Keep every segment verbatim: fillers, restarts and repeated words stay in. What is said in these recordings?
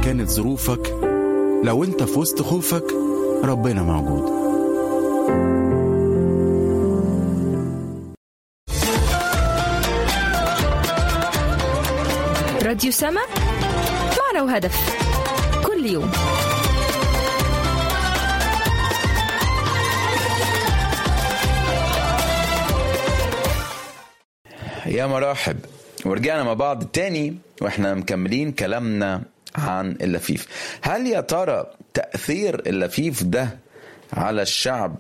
كانت ظروفك، لو انت في وسط خوفك ربنا موجود. راديو سما، معنى وهدف كل يوم. يا مرحب، ورجعنا مع بعض تاني واحنا مكملين كلامنا عن اللفيف. هل يا ترى تأثير اللفيف ده على الشعب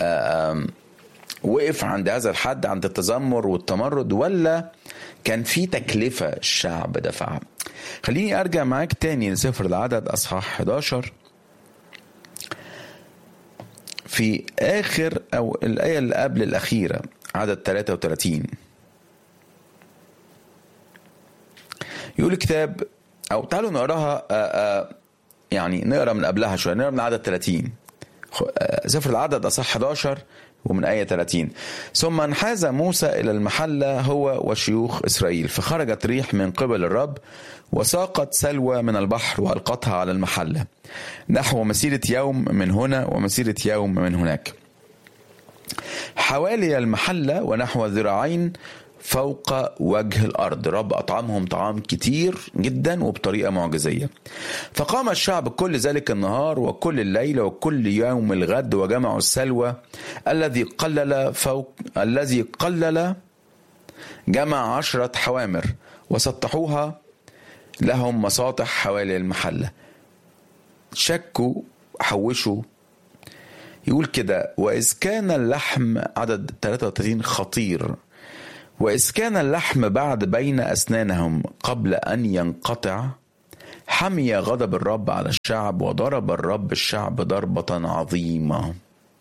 وقف عند هذا الحد، عند التذمر والتمرد، ولا كان في تكلفة الشعب دفعها؟ خليني أرجع معاك تاني لسفر العدد أصحاح إحدى عشر في آخر أو الآية اللي قبل الأخيرة، عدد ثلاثة وثلاثين. يقول الكتاب، أو تعالوا نقراها آآ آآ يعني نقرأ من قبلها شوية، نقرأ من عدد ثلاثين. سفر العدد أصحاح إحدى عشر ومن آية ثلاثين. ثم انحاز موسى إلى المحلة هو وشيوخ إسرائيل، فخرجت ريح من قبل الرب وساقت سلوى من البحر وألقتها على المحلة نحو مسيرة يوم من هنا ومسيرة يوم من هناك، حوالي المحلة ونحو ذراعين فوق وجه الأرض. رب أطعمهم طعام كتير جدا وبطريقة معجزية. فقام الشعب كل ذلك النهار وكل الليل وكل يوم الغد وجمعوا السلوى الذي قلل فوق الذي قلل جمع عشرة حوامر وسطحوها لهم مساطح حوالي المحلة. شكوا حوشوا. يقول كده، وإذ كان اللحم، عدد ثلاثة وثلاثين خطير، وإذ كان اللحم بعد بين أسنانهم قبل أن ينقطع، حمي غضب الرب على الشعب وضرب الرب الشعب ضربة عظيمة.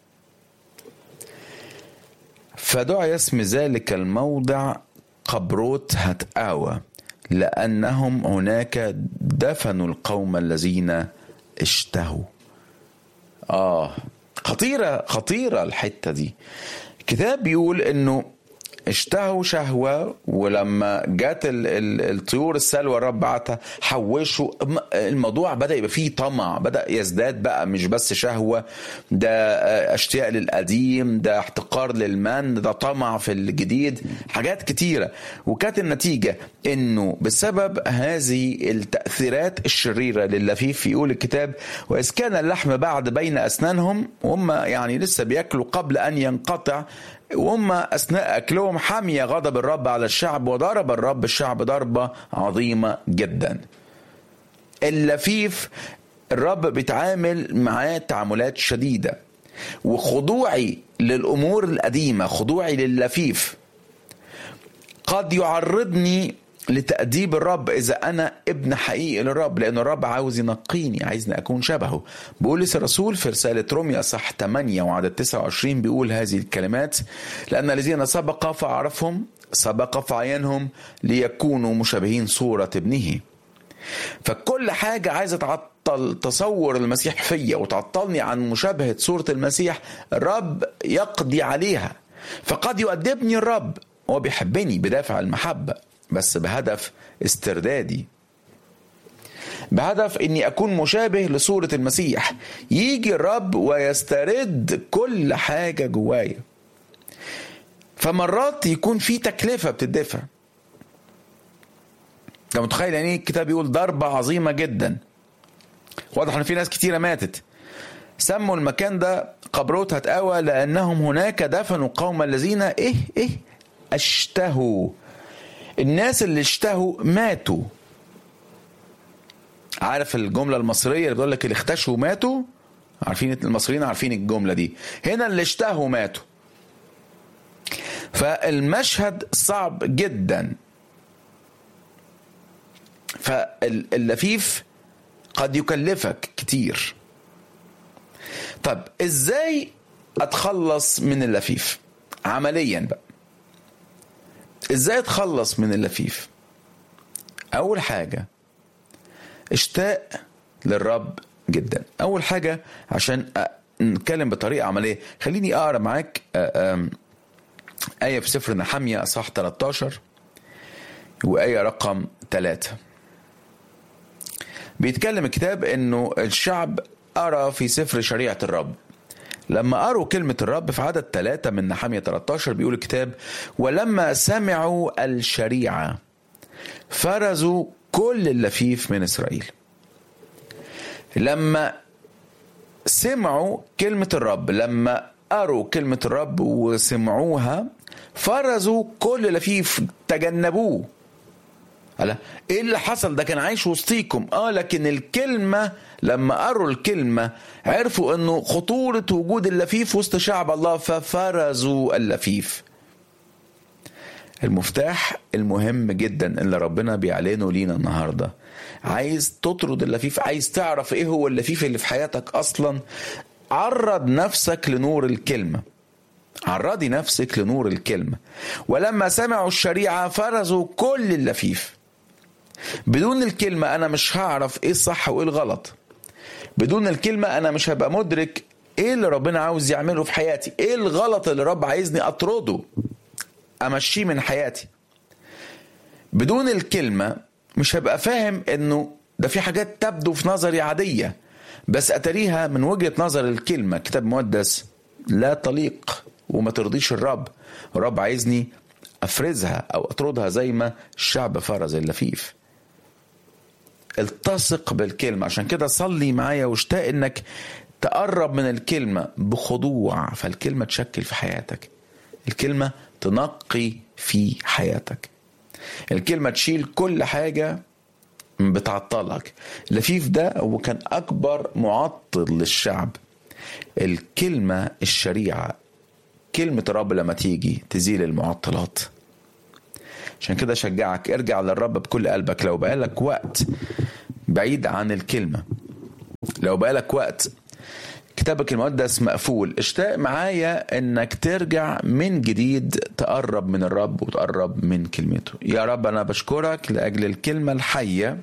فدعا اسم ذلك الموضع قبروت هتآوى، لأنهم هناك دفنوا القوم الذين اشتهوا. آه خطيرة خطيرة الحتة دي. الكتاب بيقول إنه اشتهوا شهوة، ولما جات الطيور السلوى الرب بعتها حوشوا. الموضوع بدأ يبقى فيه طمع، بدأ يزداد بقى، مش بس شهوة، ده اشتياق للقديم، ده احتقار للمن، ده طمع في الجديد، حاجات كتيرة. وكانت النتيجة انه بسبب هذه التأثيرات الشريرة لللفيف، يقول الكتاب، وإذ كان اللحم بعد بين أسنانهم، وهم يعني لسه بيأكلوا قبل أن ينقطع، وهم أثناء أكلهم حمي غضب الرب على الشعب وضرب الرب الشعب ضربة عظيمة جدا. اللفيف الرب بيتعامل معاه تعاملات شديدة، وخضوعي للأمور القديمة، خضوعي لللفيف قد يعرضني لتأديب الرب إذا أنا ابن حقيقي للرب، لأن الرب عاوز ينقيني، عايزني أكون شبهه. بيقول لسه الرسول في رسالة روميا صح ثمانية وعدد تسعة وعشرين، بيقول هذه الكلمات، لأن الذين سبق فعرفهم سبق فعينهم ليكونوا مشابهين صورة ابنه. فكل حاجة عايزة تعطل تصور المسيح فيا وتعطلني عن مشابهة صورة المسيح، الرب يقضي عليها. فقد يؤدبني الرب، هو بيحبني بدافع المحبة، بس بهدف استردادي، بهدف اني اكون مشابه لصورة المسيح. يجي الرب ويسترد كل حاجة جوايا. فمرات يكون في تكلفة بتدفع. انت متخيل يعني الكتاب يقول ضربة عظيمة جدا؟ واضح ان في ناس كتيرة ماتت. سموا المكان ده قبروت هتآوى، لانهم هناك دفنوا قوم الذين ايه ايه اشتهوا. الناس اللي اشتهوا ماتوا. عارف الجملة المصرية اللي بتقول لك اللي اختشوا ماتوا؟ عارفين المصريين عارفين الجملة دي. هنا اللي اشتهوا ماتوا. فالمشهد صعب جدا. فاللفيف قد يكلفك كتير. طب ازاي اتخلص من اللفيف عمليا بقى؟ ازاي اتخلص من اللفيف؟ اول حاجة اشتاق للرب جدا. اول حاجة عشان نتكلم بطريقة عملية، خليني اقرأ معاك آية في سفر نحمية اصحاح ثلاثة عشر وآية رقم ثلاثة. بيتكلم الكتاب انه الشعب أرى في سفر شريعة الرب. لما أروا كلمة الرب في عدد ثلاثة من نحمية ثلاثة عشر بيقول الكتاب: ولما سمعوا الشريعة فرزوا كل اللفيف من إسرائيل. لما سمعوا كلمة الرب، لما أروا كلمة الرب وسمعوها فرزوا كل لفيف، تجنبوه. ألا إيه اللي حصل؟ ده كان عايش وسطيكم آه لكن الكلمة لما قروا الكلمة عرفوا أنه خطورة وجود اللفيف وسط شعب الله ففرزوا اللفيف. المفتاح المهم جدا اللي ربنا بيعلنه لينا النهاردة، عايز تطرد اللفيف، عايز تعرف ايه هو اللفيف اللي في حياتك اصلا، عرض نفسك لنور الكلمة. عرضي نفسك لنور الكلمة. ولما سمعوا الشريعة فرزوا كل اللفيف. بدون الكلمة انا مش هعرف ايه الصح وايه الغلط. بدون الكلمة انا مش هبقى مدرك ايه اللي ربنا عاوز يعمله في حياتي، ايه الغلط اللي رب عايزني اطرده امشيه من حياتي. بدون الكلمة مش هبقى فاهم انه ده في حاجات تبدو في نظري عادية بس اتريها من وجهة نظر الكلمة كتاب مقدس لا تليق وما ترضيش الرب. الرب عايزني افرزها او اطردها زي ما الشعب فرز اللفيف. التصق بالكلمة. عشان كده صلي معايا واشتاق انك تقرب من الكلمة بخضوع، فالكلمة تشكل في حياتك، الكلمة تنقي في حياتك، الكلمة تشيل كل حاجة بتعطلك. اللفيف ده هو كان أكبر معطل للشعب. الكلمة الشريعة، كلمة الرب لما تيجي تزيل المعطلات. عشان كده شجعك ارجع للرب بكل قلبك. لو بقالك وقت بعيد عن الكلمة، لو بقالك وقت كتابك المقدس مقفول، اشتاق معايا انك ترجع من جديد، تقرب من الرب وتقرب من كلمته. يا رب انا بشكرك لاجل الكلمة الحية.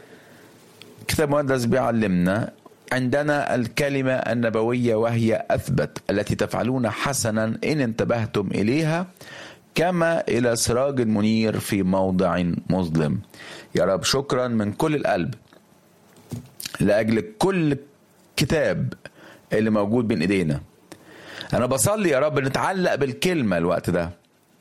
كتاب المقدس بيعلمنا عندنا الكلمة النبوية وهي اثبت، التي تفعلون حسنا ان انتبهتم اليها كما الى سراج منير في موضع مظلم. يا رب شكرا من كل القلب لاجل كل كتاب اللي موجود بين ايدينا. انا بصلي يا رب نتعلق بالكلمة الوقت ده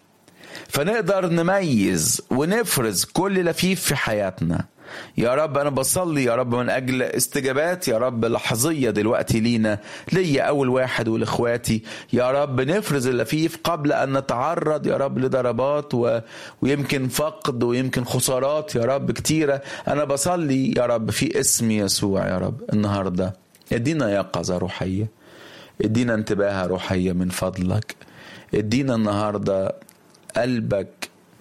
فنقدر نميز ونفرز كل لفيف في حياتنا. يا رب انا بصلي يا رب من اجل استجابات يا رب لحظية دلوقتي لينا، ليا اول واحد والاخواتي. يا رب نفرز اللفيف قبل ان نتعرض يا رب لضربات و... ويمكن فقد ويمكن خسارات يا رب كتيرة. انا بصلي يا رب في اسم يسوع يا رب النهاردة ادينا يقظة روحية، ادينا انتباه روحية من فضلك، ادينا النهاردة قلبك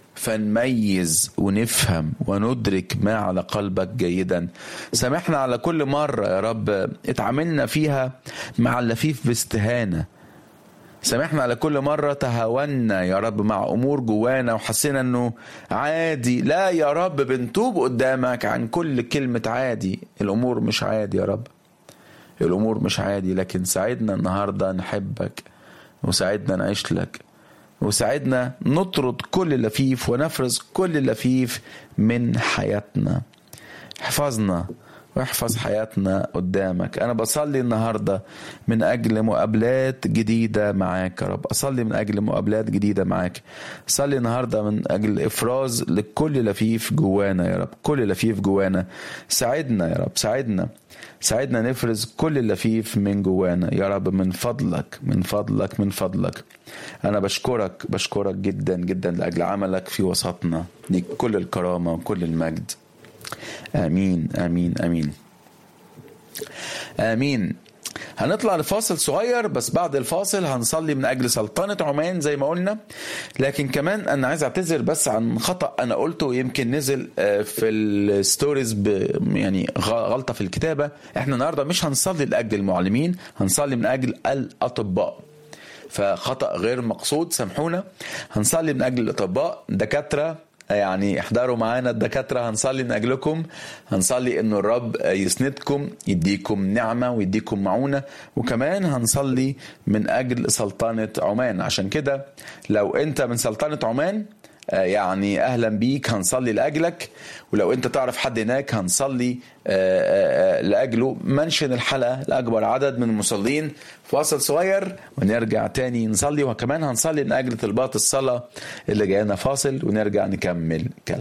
فنميز ونفهم وندرك ما على قلبك جيدا. سامحنا على كل مرة يا رب اتعاملنا فيها مع اللفيف باستهانة. سامحنا على كل مرة تهاونا يا رب مع أمور جوانا وحسينا أنه عادي. لا يا رب بنتوب قدامك عن كل كلمة عادي. الأمور مش عادي يا رب، الأمور مش عادي، لكن ساعدنا النهاردة نحبك وساعدنا نعيش لك وساعدنا نطرد كل لفيف ونفرز كل لفيف من حياتنا. احفظنا واحفظ حياتنا قدامك. أنا بصلي النهاردة من أجل مقابلات جديدة معاك يا رب، أصلي من أجل مقابلات جديدة معاك. أصلي النهاردة من أجل إفراز لكل لفيف جوانا يا رب، كل لفيف جوانا. ساعدنا يا رب، ساعدنا ساعدنا نفرز كل اللفيف من جوانا يا رب، من فضلك من فضلك من فضلك. أنا بشكرك بشكرك جدا جدا لأجل عملك في وسطنا. ليك كل الكرامة وكل المجد. آمين آمين آمين آمين. هنطلع لفاصل صغير، بس بعد الفاصل هنصلي من أجل سلطنة عمان زي ما قلنا. لكن كمان أنا عايز أعتذر بس عن خطأ أنا قلته يمكن نزل في الستوريز، يعني غلطة في الكتابة. احنا النهاردة مش هنصلي لأجل المعلمين، هنصلي من أجل الأطباء، فخطأ غير مقصود سامحونا. هنصلي من أجل الأطباء، دكاترة يعني احضروا معانا الدكاترة، هنصلي من أجلكم، هنصلي إنه الرب يسندكم يديكم نعمة ويديكم معونة، وكمان هنصلي من أجل سلطنة عمان. عشان كده لو أنت من سلطنة عمان يعني أهلا بيك، هنصلي لأجلك. ولو أنت تعرف حد هناك هنصلي لأجله. منشن الحلقة لأكبر عدد من المصلين. فاصل صغير ونرجع تاني نصلي، وكمان هنصلي لأجل طلبات الصلاة اللي جاينا. فاصل ونرجع نكمل كلام.